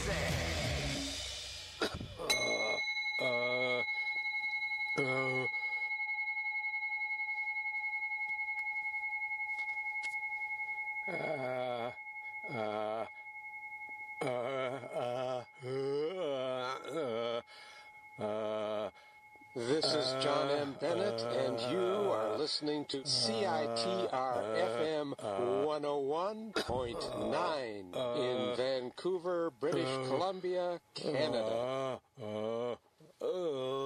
This is John M. Bennett, and you are listening to CITR-FM 101.9 in Vancouver, British Columbia, Canada.